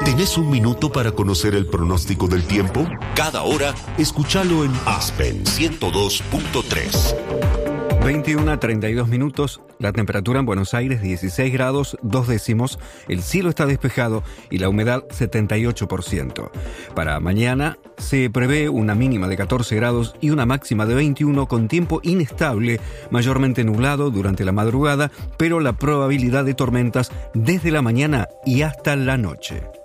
¿Tenés un minuto para conocer el pronóstico del tiempo? Cada hora, escúchalo en Aspen 102.3. 21:32. La temperatura en Buenos Aires 16 grados 2 décimos. El cielo está despejado y la humedad 78%. Para mañana se prevé una mínima de 14 grados y una máxima de 21 con tiempo inestable, mayormente nublado durante la madrugada, pero la probabilidad de tormentas desde la mañana y hasta la noche.